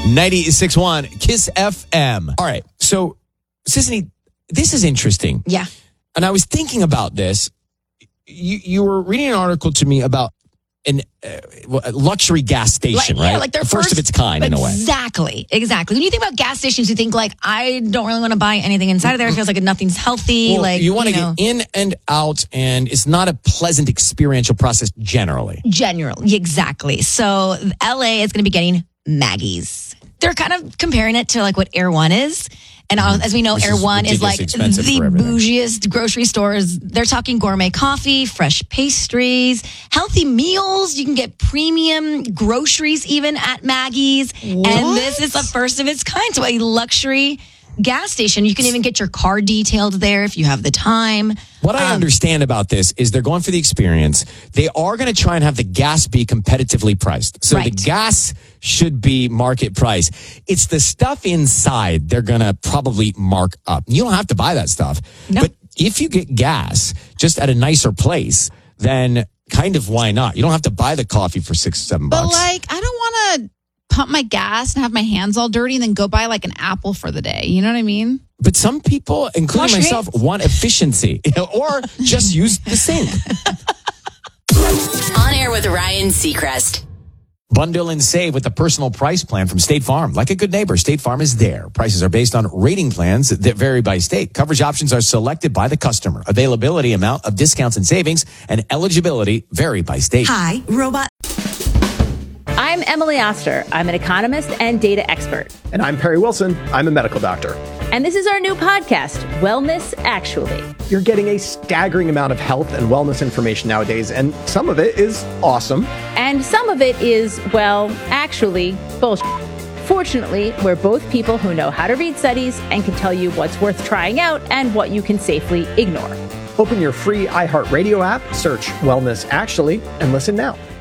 96.1 Kiss FM. All right. So, Sisney, this is interesting. Yeah. And I was thinking about this. You were reading an article to me about a luxury gas station, right? Yeah, like their first of its kind, in a way. Exactly. When you think about gas stations, you think like, I don't really want to buy anything inside of there. It feels like nothing's healthy. Well, you want to get in and out, and it's not a pleasant experiential process generally. Generally, exactly. So LA is going to be getting Maggie's. They're kind of comparing it to like what Air One is. And as we know, Air One is like the bougiest grocery stores. They're talking gourmet coffee, fresh pastries, healthy meals. You can get premium groceries even at Maggie's. What? And this is the first of its kind. So a luxury gas station. You can even get your car detailed there if you have the time. What I understand about this is they're going for the experience. They are going to try and have the gas be competitively priced. So the gas should be market price. It's the stuff inside they're going to probably mark up. You don't have to buy that stuff. No. But if you get gas just at a nicer place, then kind of why not? You don't have to buy the coffee for $6-7. But like, I don't want to pump my gas and have my hands all dirty and then go buy like an apple for the day. You know what I mean? But some people, including myself, want efficiency or just use the sink. On Air with Ryan Seacrest. Bundle and save with the personal price plan from State Farm. Like a good neighbor, State Farm is there. Prices are based on rating plans that vary by state. Coverage options are selected by the customer. Availability, amount of discounts and savings, and eligibility vary by state. Hi, robot. I'm Emily Oster. I'm an economist and data expert. And I'm Perry Wilson. I'm a medical doctor. And this is our new podcast, Wellness Actually. You're getting a staggering amount of health and wellness information nowadays, and some of it is awesome. And some of it is, well, actually, bullshit. Fortunately, we're both people who know how to read studies and can tell you what's worth trying out and what you can safely ignore. Open your free iHeartRadio app, search Wellness Actually, and listen now.